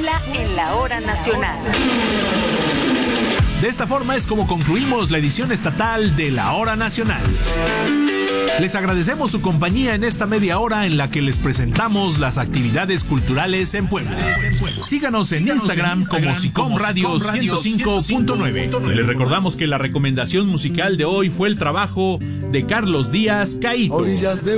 Puebla en la hora nacional. De esta forma es como concluimos la edición estatal de la Hora Nacional. Les agradecemos su compañía en esta media hora en la que les presentamos las actividades culturales en Puebla. Síganos en Instagram como Sicom Radio 105.9. Les recordamos que la recomendación musical de hoy fue el trabajo de Carlos Díaz Caíto.